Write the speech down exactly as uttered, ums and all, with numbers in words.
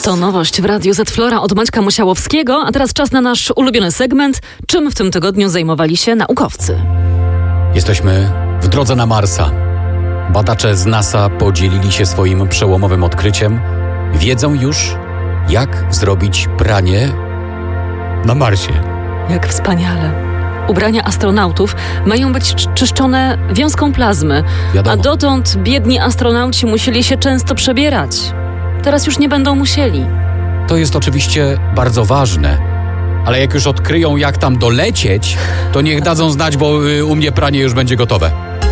To nowość w Radiu Z Flora od Maćka Musiałowskiego, a teraz czas na nasz ulubiony segment. Czym w tym tygodniu zajmowali się naukowcy? Jesteśmy w drodze na Marsa. Badacze z NASA podzielili się swoim przełomowym odkryciem. Wiedzą już, jak zrobić pranie na Marsie. Jak wspaniale. Ubrania astronautów mają być czyszczone wiązką plazmy, Wiadomo. a dotąd biedni astronauci musieli się często przebierać. Teraz już nie będą musieli. To jest oczywiście bardzo ważne, ale jak już odkryją, jak tam dolecieć, to niech dadzą znać, bo y, u mnie pranie już będzie gotowe.